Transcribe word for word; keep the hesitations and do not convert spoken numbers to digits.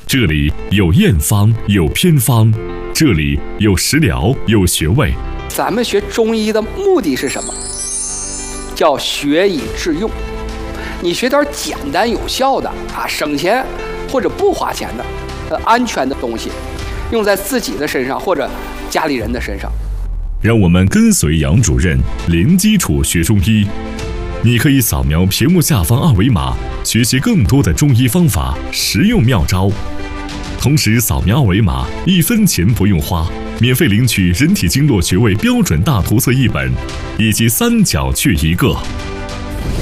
这里有验方，有偏方，这里有食疗，有穴位。 咱们学中医的目的是什么？叫学以致用。你学点简单有效的啊，省钱或者不花钱的，呃，安全的东西，用在自己的身上或者家里人的身上。 让我们跟随杨主任零基础学中医。你可以扫描屏幕下方二维码，学习更多的中医方法、实用妙招。同时扫描二维码，一分钱不用花，免费领取人体经络穴位标准大图册一本，以及三角穴一个。